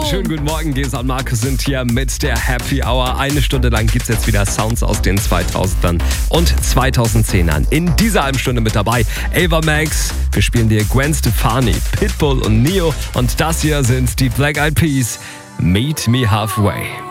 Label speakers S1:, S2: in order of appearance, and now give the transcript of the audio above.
S1: Schönen guten Morgen, Gesa und Markus sind hier mit der Happy Hour. Eine Stunde lang gibt's jetzt wieder Sounds aus den 2000ern und 2010ern. In dieser halben Stunde mit dabei Ava Max, wir spielen dir Gwen Stefani, Pitbull und Neo. Und das hier sind die Black Eyed Peas, Meet Me Halfway.